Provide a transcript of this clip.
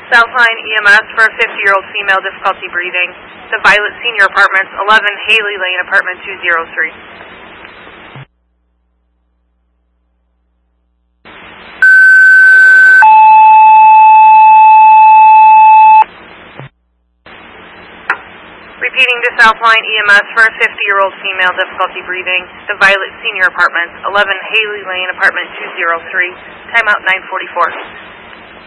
Southline EMS for a 50-year-old female, difficulty breathing. The Violet Senior Apartments, 11 Haley Lane, apartment 203. Repeating to Southline EMS for a 50-year-old female, difficulty breathing. The Violet Senior Apartments, 11 Haley Lane, apartment 203. Timeout 9:44.